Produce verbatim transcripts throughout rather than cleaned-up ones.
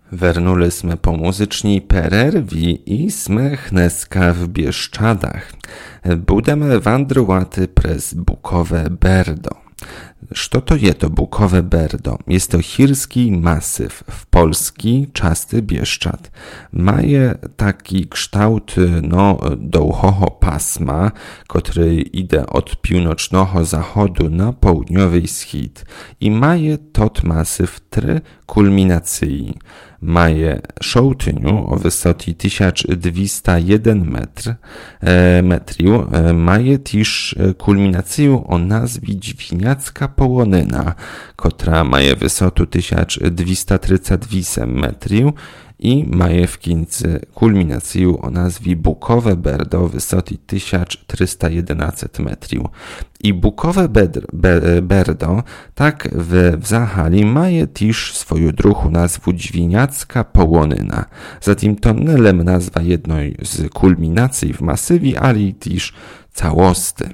Wernuli sme po muzycznej pererwi i sme chneska w Bieszczadach. Budeme wandrowaty przez Bukowe Berdo. Co to je to Bukowe Berdo? Jest to chirski masyw w polski czasty Bieszczad. Maje taki kształt no, dołhoho pasma, który idzie od północnego zachodu na południowy wschód i maje tot masyw trzy kulminacji. Maje szołtyniu o wysokości tysiąc dwieście jeden metr, e, metriu, e, maje też kulminację o nazwie Dźwiniacka Połonyna, która maje wysokość tysiąc dwieście trzydzieści osiem metriu i maje w końcu kulminację o nazwie Bukowe Berdo o wysokości tysiąc trzysta jedenaście metriu. I Bukowe Berdo, tak w, w Zahali, maje też swoją druhą nazwę Dźwiniacka Połonyna. Zatem to nie lem nazwa jednej z kulminacji w masywie, ale też całosty.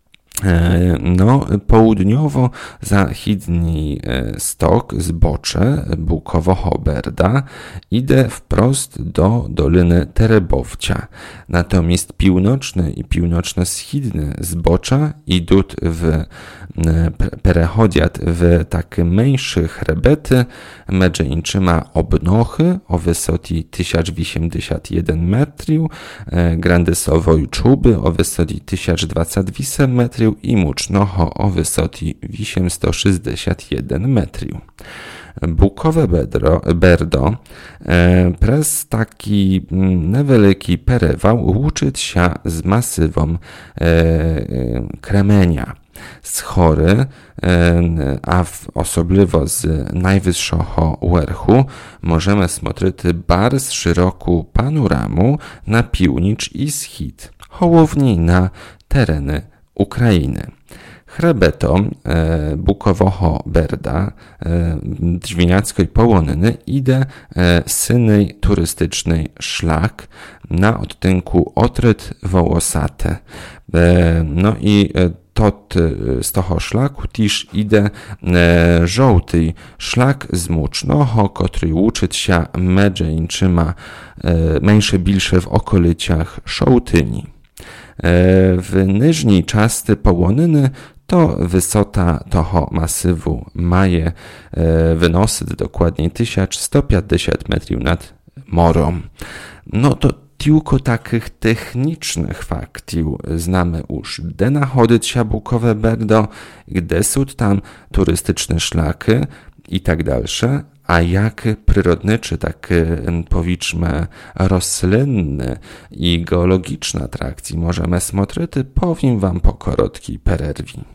No, południowo-zachidni stok, zbocze Bukowoho Berda idzie wprost do Doliny Terebowcia. Natomiast północny i północno-wschidny zbocza idą w perechodziat w takie mniejsze chrebety, między innymi Obnochy o wysokości tysiąc osiemdziesiąt jeden metriów, Grandysowej Czuby o wysokości tysiąc dwadzieścia osiem metriów i Mucznoho o wysokości osiemset sześćdziesiąt jeden metriów. Bukowe Bedro, Berdo e, przez taki niewielki perewał łuczyć się z masywą e, e, kremenia. Z chory, e, a w, osobliwo z najwyższego werchu możemy smotrzyć bardzo szeroką panoramę na północ i wschód, hołowni na tereny Ukrainy. Chrebeto e, Bukowoho Berda, e, Dźwiniackiej Połonyny idzie e, synej turystycznej szlak na odtynku Otryt Wołosate. E, no i e, tot z toho szlaku też idzie e, żółty szlak z Mucznoho, który łuczyć się między innymi e, mniejsze bilsze w okolicach Szołtyni. W niżniej czasty Połonyny to wysota toho masywu maje wynosy dokładnie tysiąc sto pięćdziesiąt metrów nad morem. No to tylko takich technicznych faktów znamy już, gdzie nachodzić się Bukowe Berdo, gdzie są tam turystyczne szlaki i tak dalsze. A jak przyrodniczy, tak powiedzmy roślinny i geologiczny atrakcji możemy smotrzyć, powiem wam po krótkiej przerwie.